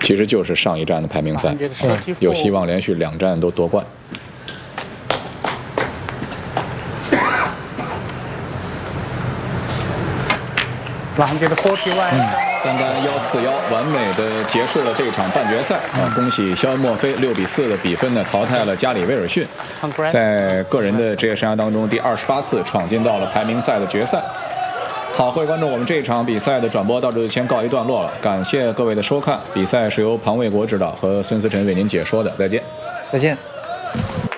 其实就是上一站的排名赛，有希望连续2站都夺冠。单单141完美的结束了这场半决赛啊！恭喜肖恩·墨菲6比4的比分呢淘汰了加里·威尔逊，在个人的职业生涯当中第28次闯进到了排名赛的决赛。好，各位观众，我们这场比赛的转播到这就先告一段落了，感谢各位的收看。比赛是由庞卫国指导和孙思辰为您解说的，再见。 再见。